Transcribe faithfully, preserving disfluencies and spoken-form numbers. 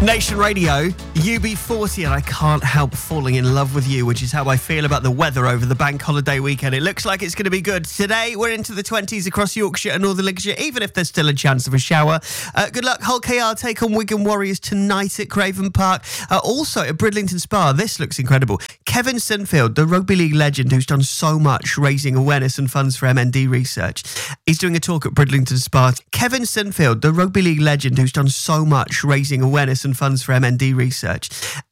Nation Radio, U B forty, and I can't help falling in love with you, which is how I feel about the weather over the bank holiday weekend. It looks like it's going to be good. Today, we're into the twenties across Yorkshire and Northern Lincolnshire, even if there's still a chance of a shower. Uh, good luck. Hull K R take on Wigan Warriors tonight at Craven Park. Uh, also, at Bridlington Spa, this looks incredible. Kevin Sinfield, the rugby league legend who's done so much raising awareness and funds for M N D research, he's doing a talk at Bridlington Spa. Kevin Sinfield, the rugby league legend who's done so much raising awareness and funds for M N D research,